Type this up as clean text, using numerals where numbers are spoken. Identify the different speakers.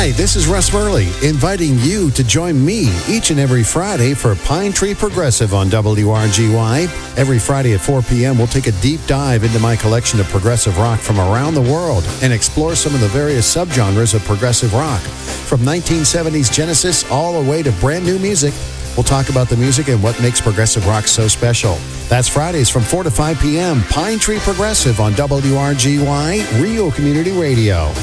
Speaker 1: Hi, this is Russ Murley, inviting you to join me each and every Friday for Pine Tree Progressive on WRGY. Every Friday at 4 p.m., we'll take a deep dive into my collection of progressive rock from around the world and explore some of the various subgenres of progressive rock. From 1970s Genesis all the way to brand new music, we'll talk about the music and what makes progressive rock so special. That's Fridays from 4 to 5 p.m., Pine Tree Progressive on WRGY, Rio Community Radio.